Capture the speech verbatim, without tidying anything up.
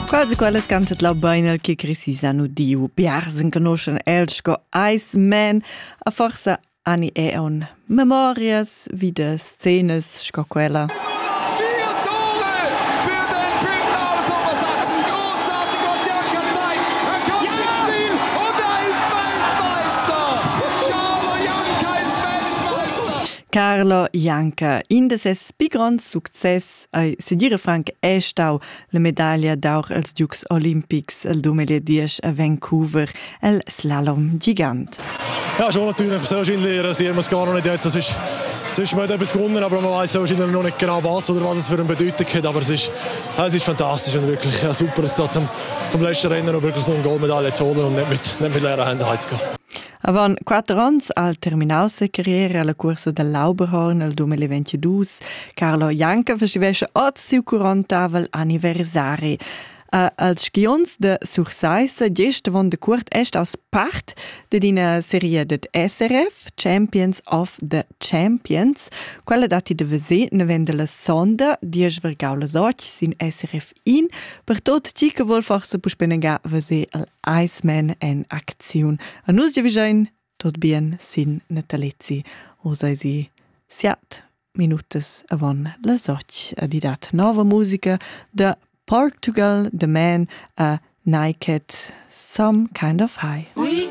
Quasi quelles cantat la beinel che Crisisa nu diu. Biarsen conoscen Elschko Iceman, a forsa ani e on memorias, wieder scenes, sco quella. Vier Tore für den Bündner aus Obersachsen. Großartig, was Janka zeigt. Er kommt ins Spiel und er ist Weltmeister. Carlo Janka ist Weltmeister. Carlo Janka, in des es pi grand success, ai se dire franc è stau la medaglia d'or als Jux Olympics el duemiladieci a Vancouver, el slalom gigant. Ja, schon natürlich. So wahrscheinlich sehen wir es gar noch nicht jetzt. Es ist, es ist mal etwas gewonnen, aber man weiß so wahrscheinlich noch nicht genau was oder was es für eine Bedeutung hat. Aber es ist, es ist fantastisch und wirklich ja, super, es da zum, zum letzten Rennen noch wirklich eine Goldmedaille zu holen und nicht mit, nicht mit leeren Händen heimzugehen. Avon quattro ans al terminau se carriera alla corsa del Lauberhorn al duemilaventidue, Carlo Janka facevesce ot siu quarantavel anniversari. Uh, als schions de Sursaisa gest von de Kurt est aus part de dina serie de S R F, Champions of the Champions, quella dati de vese ne vende la sonda, dies vergau la soch sin S R F in, per tot ci che vol forse pus penega vese al Iceman en Aktion. A nus ja vigein, tot bien sin natalizzi, osa si siat minutes avon la soch, a di dat nova musica de Portugal, the man, a naked, some kind of high. We